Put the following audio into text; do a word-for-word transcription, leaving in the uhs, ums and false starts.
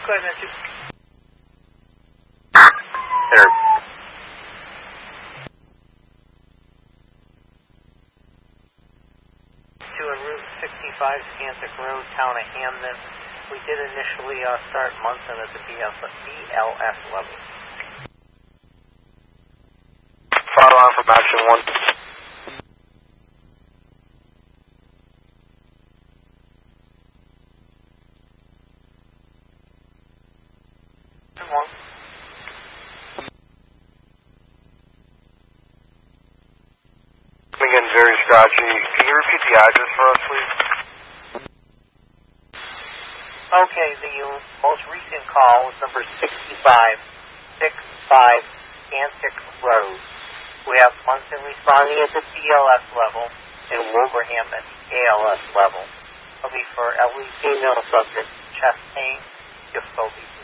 Go ahead, Nancy. There. To a Route sixty-five, Scantic Road, Town of Hamden. We did initially uh, start Munson at the B L S level. Follow on from action one. One. Again, very scratchy. Can you repeat the address for us, please? Okay, the most recent call was number sixty-five, sixty-five, Scantic Road. We have Munson responding at the B L S level and Wolverhampton at the A L S level. It'll be for at least female subject, chest pain, difficulty